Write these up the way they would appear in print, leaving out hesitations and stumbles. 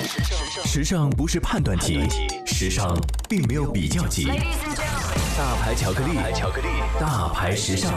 时尚不是判断题，时尚并没有比较级。大牌巧克力，大牌时尚。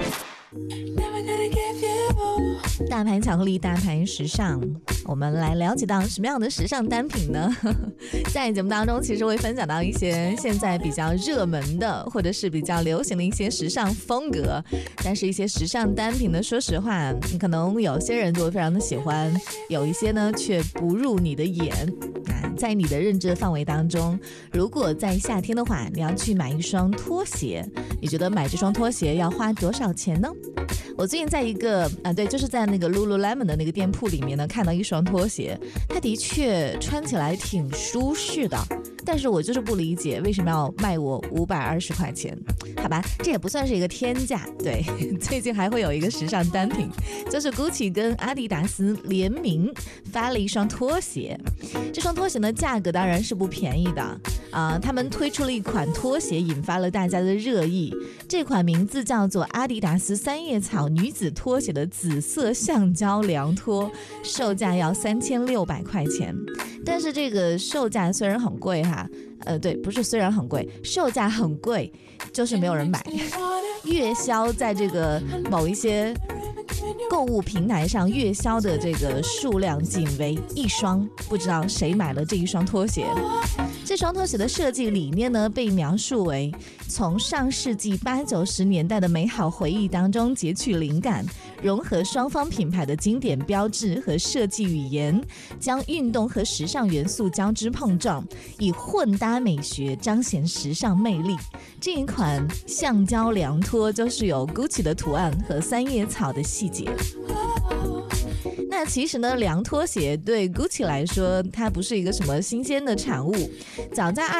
大牌巧克力，大牌时尚，我们来了解到什么样的时尚单品呢？在节目当中，其实会分享到一些现在比较热门的，或者是比较流行的一些时尚风格。但是，一些时尚单品呢，说实话，可能有些人就会非常的喜欢，有一些呢却不入你的眼。在你的认知的范围当中，如果在夏天的话，你要去买一双拖鞋，你觉得买这双拖鞋要花多少钱呢？我最近在一个就是在那个 Lululemon 的那个店铺里面呢，看到一双拖鞋，它的确穿起来挺舒适的，但是我就是不理解为什么要卖我520块钱。好吧，这也不算是一个天价。对，最近还会有一个时尚单品，就是 Gucci 跟阿迪达斯联名发了一双拖鞋。这双拖鞋呢，价格当然是不便宜的他们推出了一款拖鞋，引发了大家的热议。这款名字叫做阿迪达斯三叶草女子拖鞋的紫色橡胶凉拖，售价要3600块钱。但是这个售价虽然很贵对，不是虽然很贵，售价很贵，就是没有人买。月销在这个某一些购物平台上月销的这个数量仅为一双，不知道谁买了这一双拖鞋。这双拖鞋的设计理念呢，被描述为从上世纪80、90年代的美好回忆当中截取灵感，融合双方品牌的经典标志和设计语言，将运动和时尚元素交织碰撞，以混搭美学彰显时尚魅力。这一款橡胶凉拖就是有 Gucci 的图案和三叶草的细节。那其实呢，凉拖鞋对 Gucci 来说，它不是一个什么新鲜的产物。早在